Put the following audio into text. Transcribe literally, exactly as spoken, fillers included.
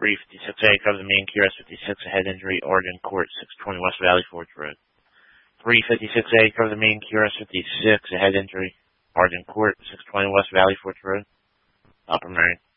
three fifty-six A, cover the main Q R S fifty-six, a head injury, Oregon Court, six twenty West Valley Forge Road. three fifty-six A, cover the main Q R S fifty-six, a head injury, Oregon Court, six twenty West Valley Forge Road. Upper Marion.